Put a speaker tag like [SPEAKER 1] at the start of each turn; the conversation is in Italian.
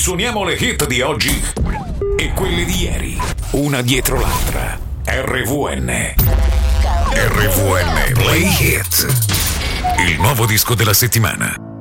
[SPEAKER 1] Risuoniamo le hit di oggi e quelle di ieri, una dietro l'altra. RVN Play Hit, il nuovo disco della settimana.